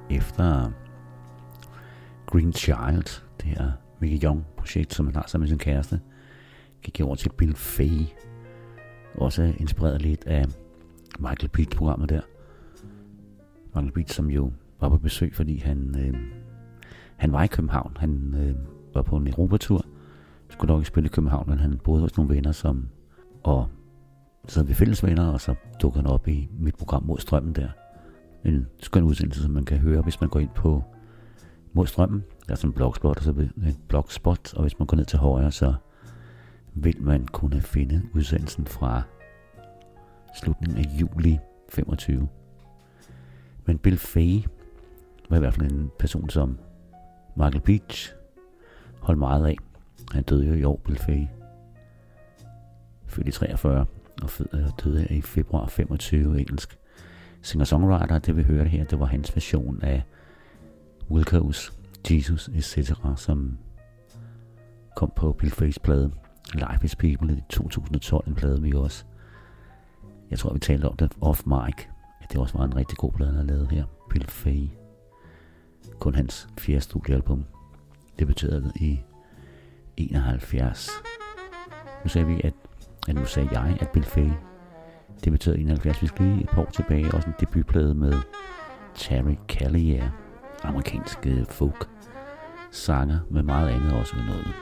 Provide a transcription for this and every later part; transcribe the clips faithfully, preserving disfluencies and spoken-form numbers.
efter Green Child, det her Mickey Young-projekt, som han har sammen med sin kæreste, gik jeg over til Bill Fay. Også inspireret lidt af Michael Beach-programmet der. Michael Beach, som jo var på besøg, fordi han, øh, han var i København. Han øh, var på en Europatur. Skulle nok ikke spille i København, men han boede hos nogle venner, som... Og så havde vi fælles venner, og så dukkede han op i mit program Mod Strømmen der. En skøn udsendelse, som man kan høre, hvis man går ind på Mod Strømmen. Der er sådan en blogspot, og så en blogspot, og hvis man går ned til højre, så vil man kunne finde udsendelsen fra slutningen af juli femogtyve. Men Bill Fay var i hvert fald en person, som Michael Beach holdt meget af. Han døde jo i år, Bill Fay. Født i treogfyrre og døde i februar femogtyve, engelsk singer-songwriter. Det vi hørte her, det var hans version af Wilco's Jesus et cetera, som kom på Bill Fays plade Life is People i to tusind og tolv, en plade vi også. Jeg tror, vi talte om det off mic, at det også var en rigtig god plade, han har lavet her. Bill Fay. Kun hans fjerde studiealbum. Debuterede i enoghalvfjerds. Nu sagde vi, at, at nu sagde jeg, at Bill Fay debuterede i enoghalvfjerds. Vi skal lige et par år tilbage. Også en debutplade med Terry Callier. Amerikansk folk sanger med meget andet, også med noget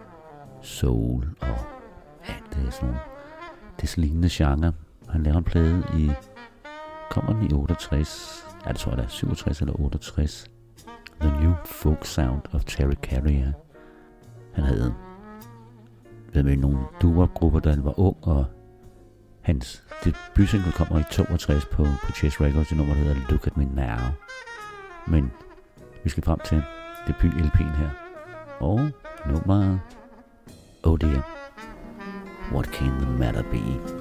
soul og ja, det er sådan nogle deslignende genre. Han laver en plade i, kommer den i otteogtres, ja det tror jeg da, syvogtres eller otteogtres. The New Folk Sound of Terry Callier. Han havde været med i nogle doo-wop-grupper, da han var ung, og hans debutsingle kommer i toogtres på, på Chess Records, det nummer, der hedder Look at Me Now. Men vi skal frem til debut-L P'en her. Og nummeret Oh Dear, What Can the Matter Be?